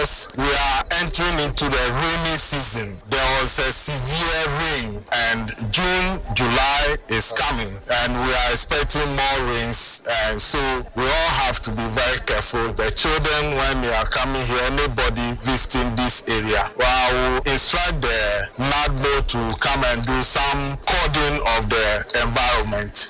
We are entering into the rainy season. There was a severe rain, and June, July is coming, and we are expecting more rains. And so we all have to be very careful. The children, when they are coming here, anybody visiting this area, I will instruct the NADBO to come and do some coding of the environment.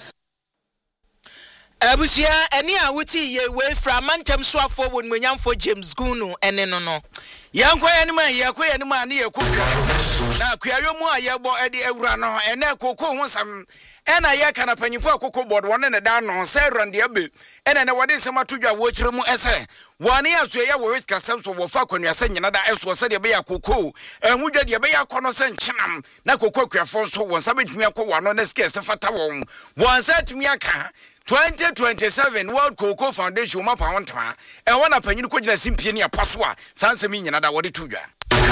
Abusia eni awuti ye we from Mantem Swafo won munyamfo James Gunu ene no yanko yanima ne yakopia na akuayo mu ayebo ede ewura no ene akoko ho sam ena ye kana panyimpo akoko board won ne da no se rande abe ene ne wode sem atodwa wo kire mu ese wani aso ye wo risk asem so wo fa kwanu ase nyina da eso se de be yakoko enwudwa de be yakono se nkyenam na akoko akuafo so won sabetumi akwa no ne ske se fata won won satumi aka 2027 World Cocoa Foundation mapa wontwa e wona panyin ko gina simpie ne apaso a sansemi nyina da wode tudwa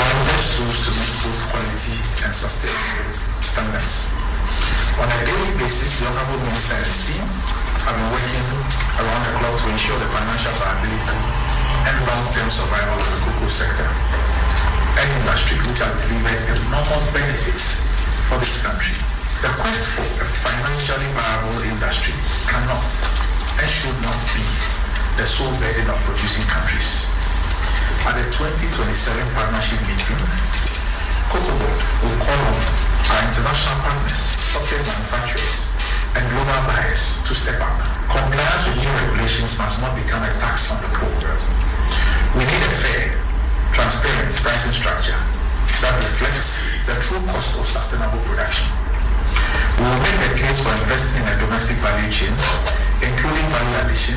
quality and sustainable standards. On a daily basis, the Honorable Minister and his team have been working around the clock to ensure the financial viability and long-term survival of the cocoa sector, an industry which has delivered enormous benefits for this country. The quest for a financially viable industry cannot and should not be the sole burden of producing countries. At the 2027 partnership meeting, Cocoa Board will call on our international partners, chocolate manufacturers, and global buyers to step up. Compliance with new regulations must not become a tax on the poor. We need a fair, transparent pricing structure that reflects the true cost of sustainable production. We will make the case for investing in a domestic value chain, including value addition.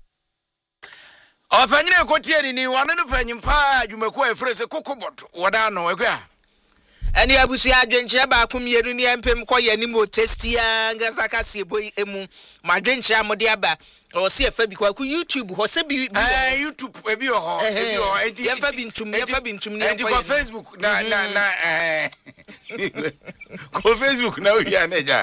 Ofanyine kotieni ni wananu panyimpa adwumako efrese kokobot wadano ekwa. Ani abusu adwenche ba akomieru ni empem koye ni mo testia ngasaka sieboy emu madwenche amode aba o se efa bi kwa ku YouTube ho se bi YouTube ebi ho enti efa bi ntum ni kwa Facebook na ko Facebook na wi aneja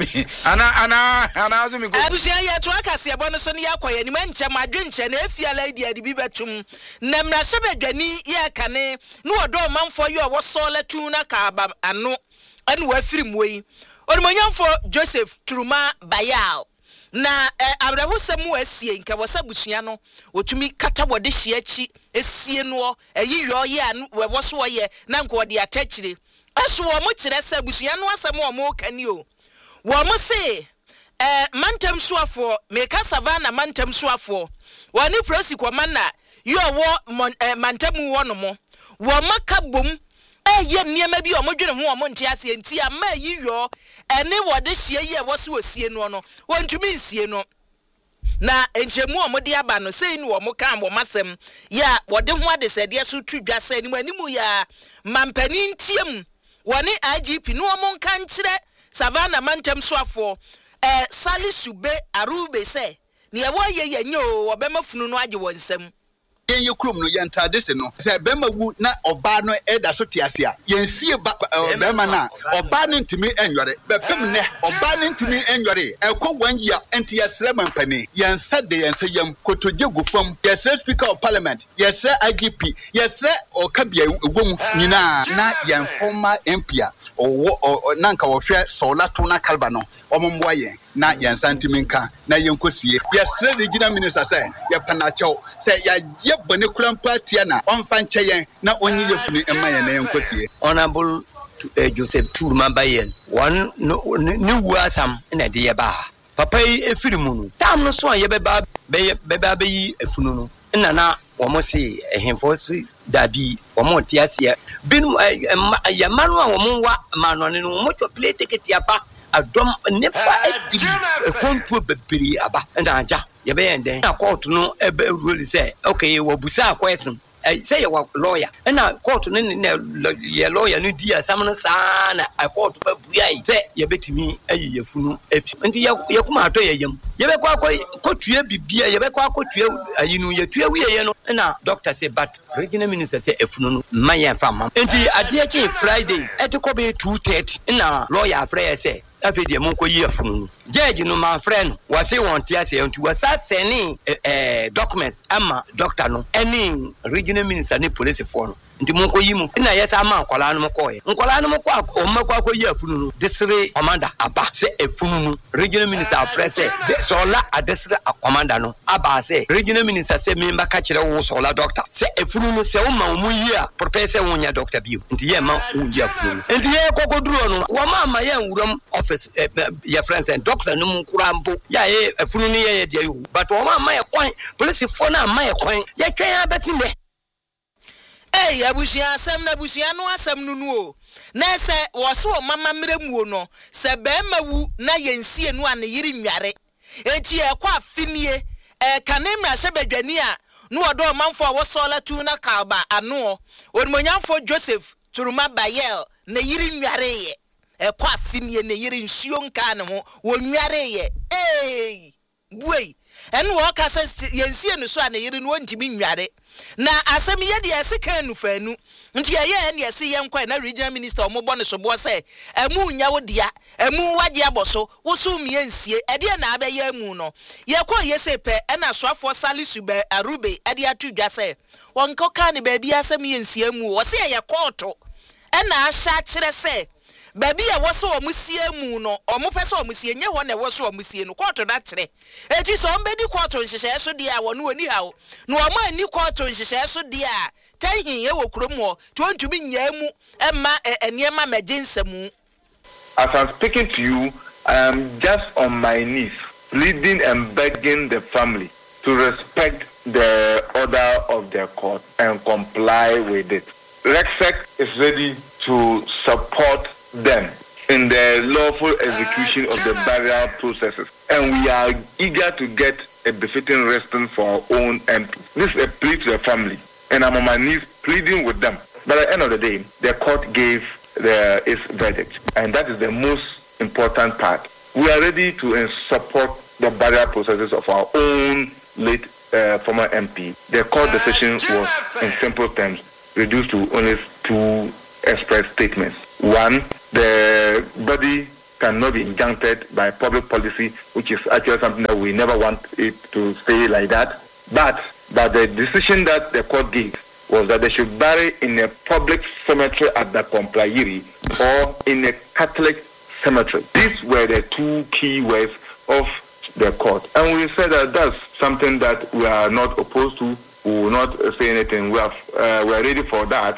ana azumi ko abusu ya to akase ebo no so ne yakoye ni manche madwenche na efiala idi bi betum na mra sebedwani ye kane no odo manfo ye wo so latu na ka ano anu afiri muyi onimonyamfo Joseph Turuma Bayal na abrahusemu asie nka wasabusua no otumi kata wode hyiachi esie no eyiyo ye anu wo so ye na nko wode atachire aso wo mo kire sabusua no asem wo mo kani o wo mo se Mantem Swafo meka savana Mantem Swafo woni prosi kwama na yo wo Mantem wo no mo wo makabom ye niema bi omodwene ho omonte ase enti ama yiyo ene wode hye ye wo se osie no no wontumi nsie no na enchemu omode aba no sei ni wo mo kan wo masem ya wode ho adesede so twidwa se ni animu ya mampani ntiem woni IGP no mo kan kire Savannah Mantem Swafo Sali Sube Arube se ni ewo ye nyo wo be mafunu no age wonsem ye krom no yentade se no se bema wu na oba no eda so tiase a yensie ba bema na oba no ntimi enwore befem ne oba no ntimi enwore ekọ 1 year enti yesre mampani yensa de yensa yam kotoje gufam yesre speaker of parliament yesre IGP yesre okabia egwom nyina na yen former MP a nanka wo hwe Solato na Kalba no omomboa yen na yensa ntimi nka na yenkosie yesre regional minister say ye panacho say ya bone kulampa tia na onfa ncheyen na onyi yefunu emaye na yenkosie. Honorable Joseph Turuma Bayel one ni wuasam na de ye ba papa yi efiri mu no tam no so ye beba yi efunu no na womo se ehemfo dabi womo tiasia bin ya manu a womo wa manone no mo chocolate ticket apa adom nefa e kontu bebiri aba na aja ye be enden na court no ebe rule say okay wo busa question say your lawyer na court no ye lawyer no dia sam no saa na court ba buai say ye betimi ayefunu efi nti ye kuma ato ye yam ye be kwa tue bibia ye be kwa tue ayinu ye tue wiye no na doctor say but regional minister say efunu no maye fam nti ade chi Friday etiko be 2:30 na lawyer afre say afi de monko yi afunu judge no my friend was say want to say to was sending documents ama doctor no any regional minister ni police for no nti monko yi mu na yes ama nkola no ko ye nkola no ko o makwa ko yi afunu no district commander aba say afunu no regional minister press so la a district commander no aba say regional minister say me mbaka kire wo so la doctor say afunu no say o ma mu yi a prepare say wonya doctor bio nti ye ma wo yi afunu nti ye kokoduro no wo ma ye nwuram office your friends and doctor no mkurambo ya ye afunu ni ye de yo but wo ma ye kwan police for na ma ye kwan ye twen abetinde abusia asem na abusia no asem nunu o na se wo so mama mremuo no se be mawu na yensie no ane yiri nware enti e kwa afinie kanemra hyebadwani a no odo manfo a wo so la tu na kalba ano onimonyamfo Joseph Turuma Bayel na yiri nware ye kwa afinie na yiri nsuo nka ne ho wo nware ye buei enu wo ka se yensie no so ane yiri no ntimi nware na asem ye de esika nufanu nti ye ne ese ye nkwa na regional minister omobọ ne sobo se emu nya wodia emu wage aboso wo so mie nsie ede na abaye emu no ye kwa ye se pe na soafo Salisu be Arube ede atudwa se wonko ka ne ba bi asem ye nsie emu wo se ye koto na ahya kire se baby a wo so omusie mu no omupese omusie nye ho na wo so omusie no koto da kire eti so ombedi koto nhyehyɛ so dia wo no oni hawo no o ma ni koto nhyehyɛ so dia tahin ye wo krom ho to ntumi nya mu emma eniema majinsemu. As I'm speaking to you, I am just on my knees pleading and begging the family to respect the order of the court and comply with it. RECSEC is ready to support them in the lawful execution of the burial processes, and we are eager to get a befitting response for our own MP. This is a plea to the family, and I'm on my knees pleading with them. But at the end of the day, the court gave its verdict, and that is the most important part. We are ready to support the burial processes of our own late former MP. The court decision was, in simple terms, reduced to only two express statements. One, the body cannot be injuncted by public policy, which is actually something that we never want it to stay like that. But the decision that the court gave was that they should bury in a public cemetery at the Komplayiri or in a Catholic cemetery. These were the two key words of the court. And we said that that's something that we are not opposed to. We will not say anything. We are ready for that.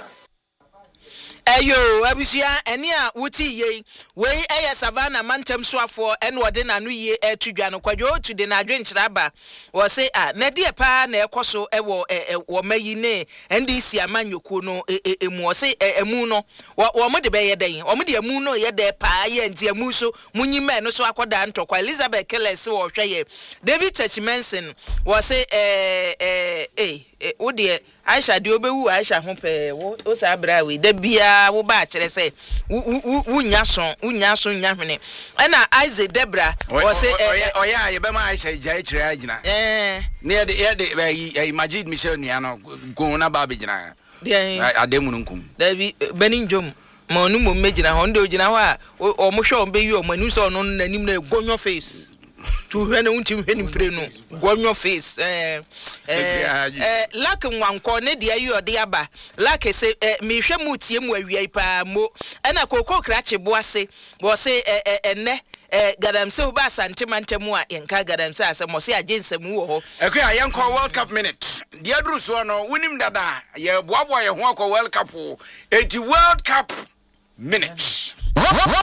Ayo abusia eni a wuti ye we Savannah mantem soafo ene wode nanu ye atudwa no kwadwo otu de na adwenkyira ba wo se na de pa na ekoso wo mayi ne NDC amanyoku no emu wo se emu no wo mo de be ye den wo mo de emu no ye de pa ye nti emu so munyime no so akoda ntokwa Elizabeth Kellis wo hwe ye David Churchmanson wo se wo de Aisha de obewu Aisha ho pe wo sa bra we da bia wo ba kire se wunya so nya hwene na Isaac Debra wo se oya ye be ma Aisha jai kire agina ne ye Majid Michel ni ano go na ba be gina ademu nkum da bi benin jom ma onu mo megina ho ndo gina ho a o mo hwe o be yi o manu so no nanim na gonyo face to hwe na untim hwe ni pre no gonyo face lak nwanko ne de ayi ode aba lak se mi hwe mu tie mu awia pa mo na kokoko krache boase bo se enne gadamse oba santimantemu a yenka gadamse asemo se agensemu wo ho ekwa yenko World Cup minute dia duru so no wunim dada ye boabo ye ho akọ World Cup eti World Cup minute